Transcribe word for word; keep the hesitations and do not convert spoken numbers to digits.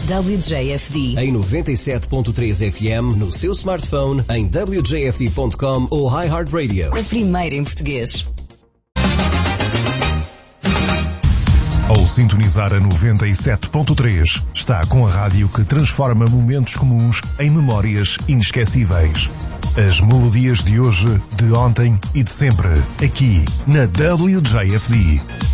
W J F D. Em noventa e sete ponto três F M, no seu smartphone, em w j f d ponto com ou iHeartRadio. A primeira em português. Ao sintonizar a noventa e sete ponto três, está com a rádio que transforma momentos comuns em memórias inesquecíveis. As melodias de hoje, de ontem e de sempre, aqui na W J F D.